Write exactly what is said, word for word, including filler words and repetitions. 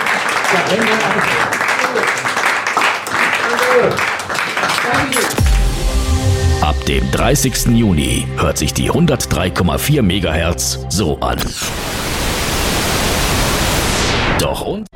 Ab dem dreißigsten Juni hört sich die hundertdrei Komma vier Megahertz so an. Doch und